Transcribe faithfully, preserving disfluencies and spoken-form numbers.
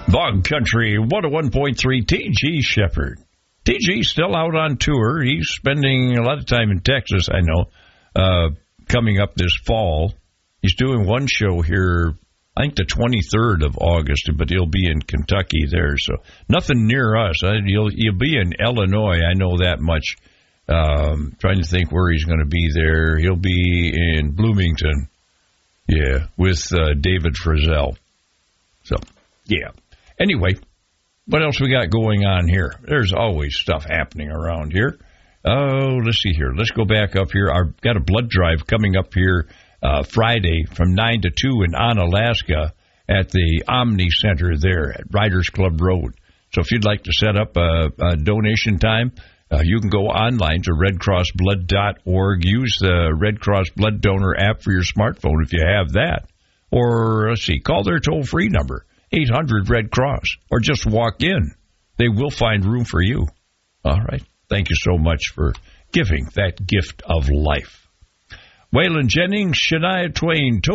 Bog Country one oh one point three, T G Shepherd. T G's still out on tour. He's spending a lot of time in Texas, I know, uh, coming up this fall. He's doing one show here, I think the twenty-third of August, but he'll be in Kentucky there. So nothing near us. He'll, he'll be in Illinois, I know that much. Um, trying to think where he's going to be there. He'll be in Bloomington, yeah, with uh, David Frizzell. So, yeah. Anyway, what else we got going on here? There's always stuff happening around here. Oh, let's see here. Let's go back up here. I've got a blood drive coming up here uh, Friday from nine to two in Onalaska at the Omni Center there at Riders Club Road. So if you'd like to set up a, a donation time, uh, you can go online to red cross blood dot org. Use the Red Cross Blood Donor app for your smartphone if you have that. Or, let's see, call their toll-free number, eight hundred red cross, or just walk in. They will find room for you. All right. Thank you so much for giving that gift of life. Waylon Jennings, Shania Twain,